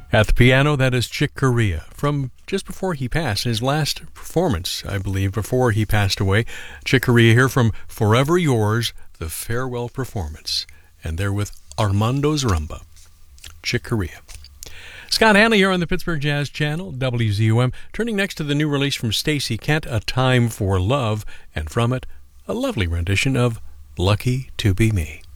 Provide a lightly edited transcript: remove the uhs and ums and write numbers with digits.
At the piano, that is Chick Corea from just before he passed, his last performance, I believe, before he passed away. Chick Corea here from Forever Yours, the farewell performance. And they're with Armando's Rumba. Chick Corea. Scott Hanley here on the Pittsburgh Jazz Channel, WZUM, turning next to the new release from Stacey Kent, A Time for Love, and from it, a lovely rendition of Lucky to Be Me.